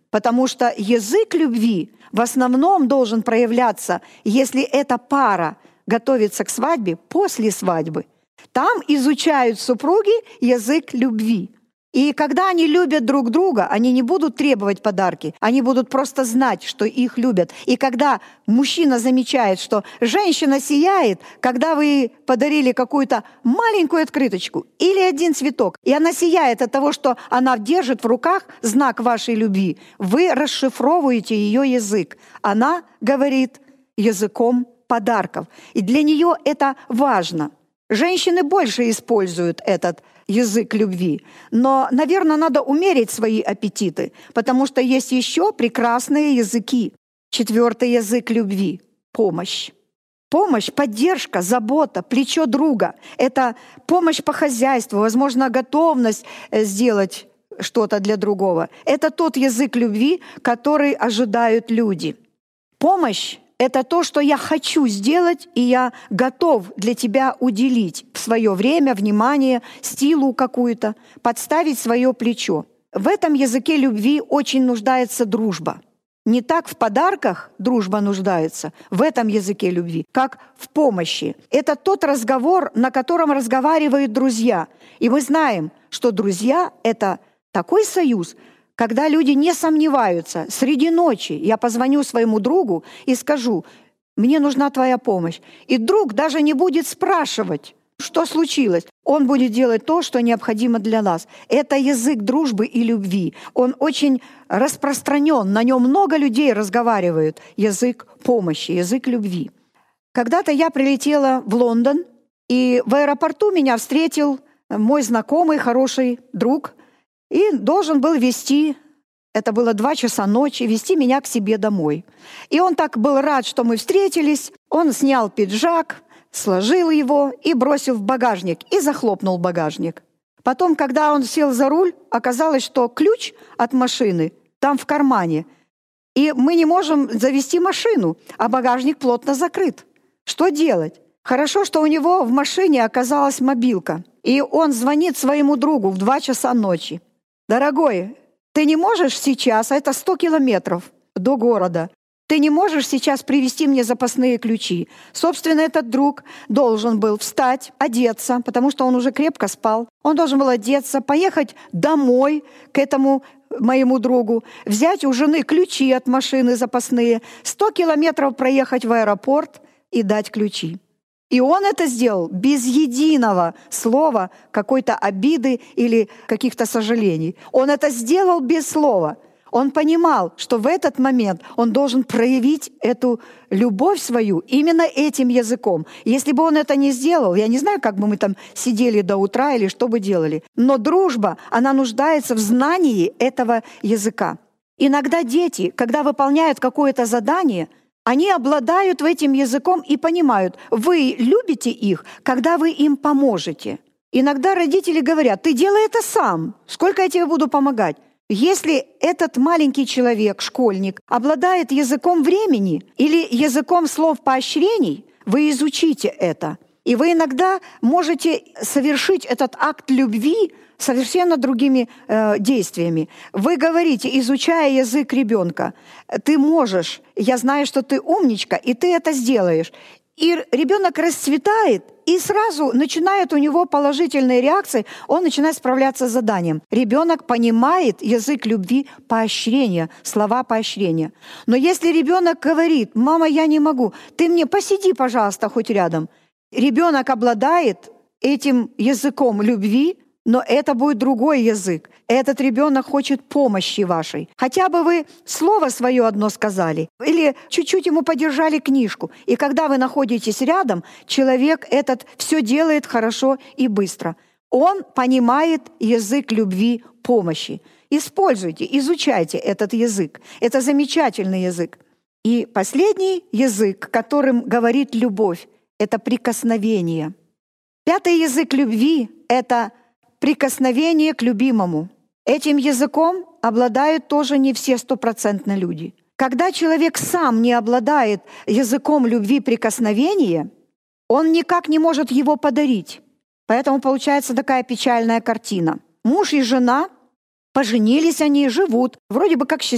потому что язык любви в основном должен проявляться, если эта пара готовится к свадьбе, после свадьбы. Там изучают супруги язык любви. И когда они любят друг друга, они не будут требовать подарки, они будут просто знать, что их любят. И когда мужчина замечает, что женщина сияет, когда вы подарили какую-то маленькую открыточку или один цветок, и она сияет от того, что она держит в руках знак вашей любви, вы расшифровываете ее язык. Она говорит языком подарков. И для нее это важно. Женщины больше используют этот язык любви. Но, наверное, надо умерить свои аппетиты, потому что есть еще прекрасные языки. 4-й язык любви — помощь. Помощь, поддержка, забота, плечо друга — это помощь по хозяйству, возможно, готовность сделать что-то для другого. Это тот язык любви, который ожидают люди. Помощь — это то, что я хочу сделать, и я готов для тебя уделить свое время, внимание, силу какую-то, подставить свое плечо. В этом языке любви очень нуждается дружба. Не так в подарках дружба нуждается, в этом языке любви, как в помощи. Это тот разговор, на котором разговаривают друзья. И мы знаем, что друзья — это такой союз, когда люди не сомневаются, среди ночи я позвоню своему другу и скажу: «Мне нужна твоя помощь». И друг даже не будет спрашивать, что случилось. Он будет делать то, что необходимо для нас. Это язык дружбы и любви. Он очень распространен, на нем много людей разговаривают. Язык помощи, язык любви. Когда-то я прилетела в Лондон, и в аэропорту меня встретил мой знакомый, хороший друг, и должен был везти, это было 2 часа ночи, везти меня к себе домой. И он так был рад, что мы встретились. Он снял пиджак, сложил его и бросил в багажник, и захлопнул багажник. Потом, когда он сел за руль, оказалось, что ключ от машины там в кармане. И мы не можем завести машину, а багажник плотно закрыт. Что делать? Хорошо, что у него в машине оказалась мобилка. И он звонит своему другу в 2 часа ночи. «Дорогой, ты не можешь сейчас, а это 100 километров до города, ты не можешь сейчас привезти мне запасные ключи?» Собственно, этот друг должен был встать, одеться, потому что он уже крепко спал. Он должен был одеться, поехать домой к этому моему другу, взять у жены ключи от машины запасные, 100 километров проехать в аэропорт и дать ключи. И он это сделал без единого слова какой-то обиды или каких-то сожалений. Он это сделал без слова. Он понимал, что в этот момент он должен проявить эту любовь свою именно этим языком. Если бы он это не сделал, я не знаю, как бы мы там сидели до утра или что бы делали. Но дружба, она нуждается в знании этого языка. Иногда дети, когда выполняют какое-то задание, они обладают этим языком и понимают, вы любите их, когда вы им поможете. Иногда родители говорят: «Ты делай это сам, сколько я тебе буду помогать?» Если этот маленький человек, школьник, обладает языком времени или языком слов поощрений, вы изучите это. И вы иногда можете совершить этот акт любви совершенно другими действиями. Вы говорите, изучая язык ребенка: «Ты можешь, я знаю, что ты умничка, и ты это сделаешь». И ребенок расцветает, и сразу начинают у него положительные реакции, он начинает справляться с заданием. Ребенок понимает язык любви, поощрения, слова поощрения. Но если ребенок говорит: «Мама, я не могу, ты мне посиди, пожалуйста, хоть рядом», ребенок обладает этим языком любви, но это будет другой язык. Этот ребенок хочет помощи вашей. Хотя бы вы слово свое одно сказали или чуть-чуть ему подержали книжку. И когда вы находитесь рядом, человек этот все делает хорошо и быстро. Он понимает язык любви, помощи. Используйте, изучайте этот язык. Это замечательный язык. И последний язык, которым говорит любовь, это прикосновение. 5-й язык любви — это прикосновение к любимому. Этим языком обладают тоже не все 100% люди. Когда человек сам не обладает языком любви прикосновения, он никак не может его подарить. Поэтому получается такая печальная картина. Муж и жена поженились, они живут, вроде бы как счастливые.